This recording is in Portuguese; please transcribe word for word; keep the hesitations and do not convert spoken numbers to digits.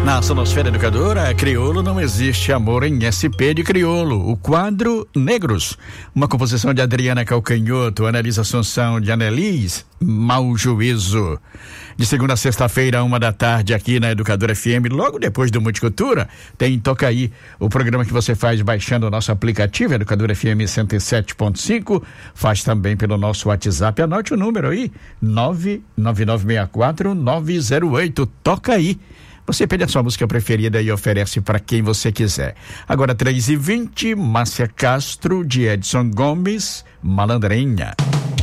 Na Sonosfera Educadora, Criolo não existe amor em S P de Criolo. O quadro Negros, uma composição de Adriana Calcanhoto, Annelise Assunção de Annelise, Mau Juízo. De segunda a sexta-feira, uma da tarde, aqui na Educadora F M, logo depois do Multicultura, tem Toca Aí, o programa que você faz baixando o nosso aplicativo, Educadora F M cento e sete ponto cinco, faz também pelo nosso WhatsApp. Anote o número aí, nove nove nove seis quatro nove zero oito. Toca Aí. Você pede a sua música preferida e oferece para quem você quiser. Agora, três e vinte, Márcia Castro, de Edson Gomes, Malandrinha.